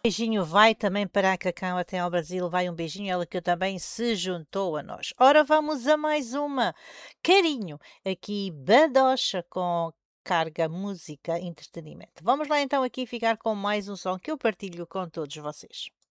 Beijinho vai também para a Cacau até ao Brasil, vai um beijinho, ela que também se juntou a nós. Ora, vamos a mais uma. Carinho, aqui Badocha com carga, música, entretenimento. Vamos lá então aqui ficar com mais um som que eu partilho com todos vocês.